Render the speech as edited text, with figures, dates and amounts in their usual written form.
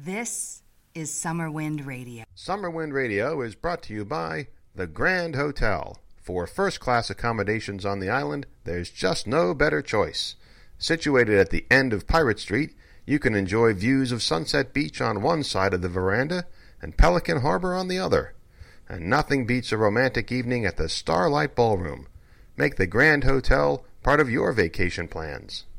This is Summer Wind Radio. Summer Wind Radio is brought to you by the Grand Hotel. For first-class accommodations on the island, there's just no better choice. Situated at the end of Pirate Street, you can enjoy views of Sunset Beach on one side of the veranda and Pelican Harbor on the other. And nothing beats a romantic evening at the Starlight Ballroom. Make the Grand Hotel part of your vacation plans.